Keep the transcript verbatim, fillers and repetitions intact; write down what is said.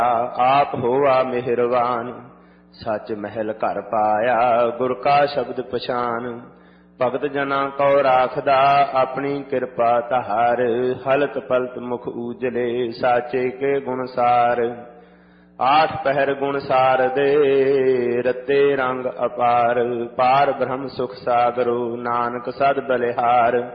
आप होवा मेहरबान। सच महल घर पाया गुर का शब्द पछान। भगत जना को राखदा अपनी कृपा धार। हलत पलत मुख उजले साचे के गुणसार। आठ पहर गुण सार दे रते रंग अपार। पार ब्रह्म सुख सागरो नानक सद बलिहार।